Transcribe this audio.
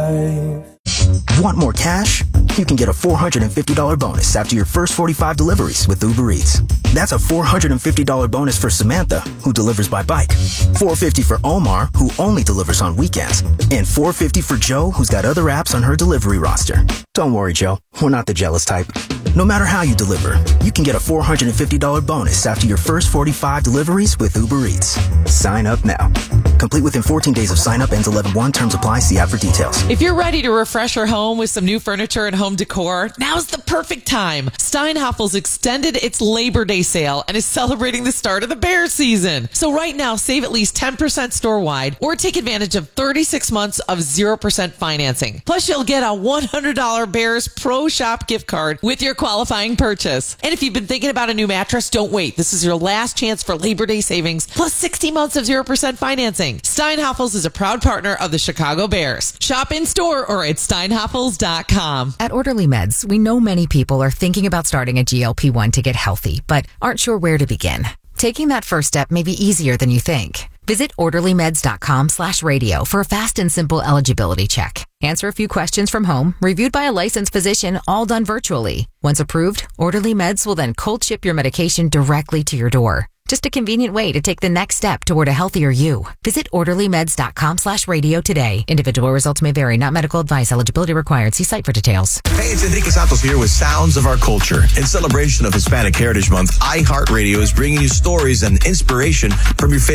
life. Want more cash? You can get a $450 bonus after your first 45 deliveries with Uber Eats. That's a $450 bonus for Samantha, who delivers by bike. $450 for Omar, who only delivers on weekends. And $450 for Joe, who's got other apps on her delivery roster. Don't worry, Joe. We're not the jealous type. No matter how you deliver, you can get a $450 bonus after your first 45 deliveries with Uber Eats. Sign up now. Complete within 14 days of sign up. Ends 11/1. Terms apply. See app for details. If you're ready to refresh your home with some new furniture and home decor, now's the perfect time. Steinhafels extended its Labor Day sale and is celebrating the start of the bear season. So right now, save at least 10% store-wide or take advantage of 36 months of 0% financing. Plus, you'll get a $100 Bears Pro Shop gift card with your qualifying purchase. And if you've been thinking about a new mattress, don't wait. This is your last chance for Labor Day savings, plus 60 months of 0% financing. Steinhafels is a proud partner of the Chicago Bears. Shop in store or at steinhafels.com. At Orderly Meds, we know many people are thinking about starting a GLP-1 to get healthy, but aren't sure where to begin. Taking that first step may be easier than you think. Visit orderlymeds.com/radio for a fast and simple eligibility check. Answer a few questions from home, reviewed by a licensed physician, all done virtually. Once approved, Orderly Meds will then cold ship your medication directly to your door. Just a convenient way to take the next step toward a healthier you. Visit orderlymeds.com/radio today. Individual results may vary. Not medical advice. Eligibility required. See site for details. Hey, it's Enrique Santos here with Sounds of Our Culture. In celebration of Hispanic Heritage Month, iHeartRadio is bringing you stories and inspiration from your favorite